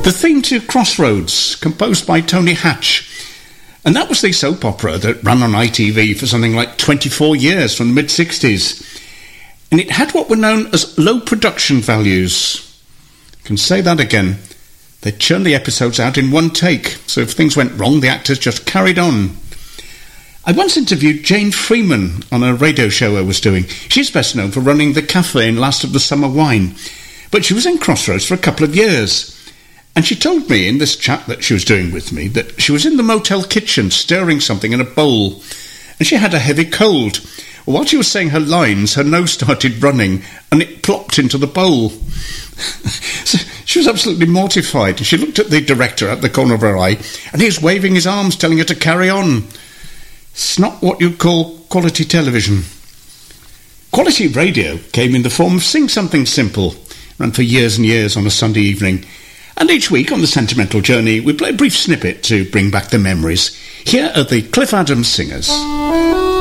The theme to Crossroads, composed by Tony Hatch. And that was the soap opera that ran on ITV for something like 24 years from the mid-60s. And it had what were known as low production values. I can say that again. They churned the episodes out in one take, so if things went wrong, the actors just carried on. I once interviewed Jane Freeman on a radio show I was doing. She's best known for running the cafe in Last of the Summer Wine. But she was in Crossroads for a couple of years. And she told me in this chat that she was doing with me that she was in the motel kitchen stirring something in a bowl. And she had a heavy cold. While she was saying her lines, her nose started running and it plopped into the bowl. So she was absolutely mortified. She looked at the director at the corner of her eye and he was waving his arms, telling her to carry on. It's not what you'd call quality television. Quality radio came in the form of Sing Something Simple, ran for years and years on a Sunday evening. And each week on the Sentimental Journey, we play a brief snippet to bring back the memories. Here are the Cliff Adams Singers.